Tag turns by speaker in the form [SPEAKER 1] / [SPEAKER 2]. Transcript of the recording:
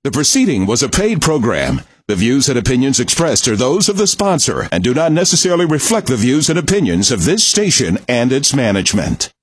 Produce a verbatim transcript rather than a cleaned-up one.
[SPEAKER 1] The proceeding was a paid program. The views and opinions expressed are those of the sponsor and do not necessarily reflect the views and opinions of this station and its management.